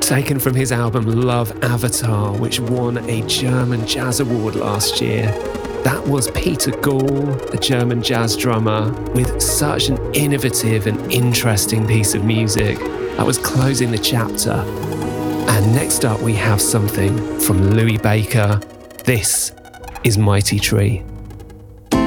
taken from his album Love Avatar, which won a German Jazz Award last year. That was Peter Gall, a German jazz drummer, with such an innovative and interesting piece of music. That was closing the chapter. And next up we have something from Louis Baker. This is Mighty Tree.